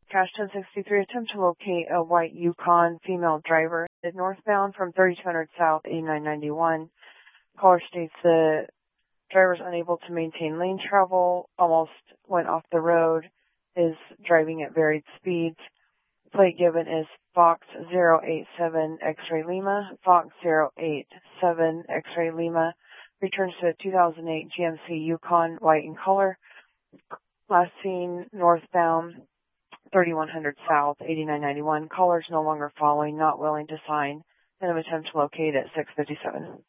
Cache 1063, attempt to locate a white Yukon female driver northbound from 3200 South 8991. Caller states the driver is unable to maintain lane travel, almost went off the road, is driving at varied speeds. Plate given is Fox 087 X-Ray Lima, Fox 087 X-Ray Lima, returns to a 2008 GMC Yukon, white in color, last seen northbound 3100 South 8991. Callers no longer following, not willing to sign, and an attempt to locate at 6:57.